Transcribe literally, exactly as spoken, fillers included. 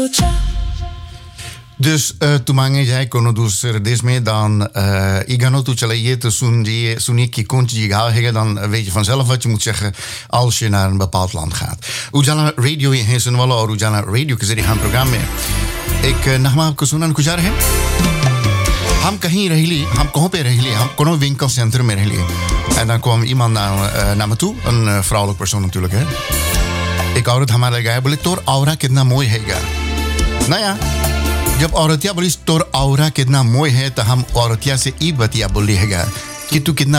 Dus uh, toen मांगे जाए कोनो दूसरे देश में dan uh, ik ga nou toe chalaye te sun die sun ik je kontje die ga hegen dan weet je vanzelf wat je moet zeggen als je naar een bepaald land gaat. Ujala radio je heen wala or Ujala radio ke zariए हम प्रोग्राम में एक नगमा आपको सुनाने को जा रहे हैं. हम कहीं रह लिए हम कहाँ पे रह लिए हम कोनो winkelcentrum में रह लिए en dan kwam iemand naar, uh, naar me toe een uh, vrouwelijk persoon natuurlijk hè. एक औरत हमारे गया बोले तोर औरा कितना मोय हैगा. नया जब औरतिया बोली तोर औरा कितना मोय है तो हम औरतिया से ई बतिया बोली हैगा कि तू कितना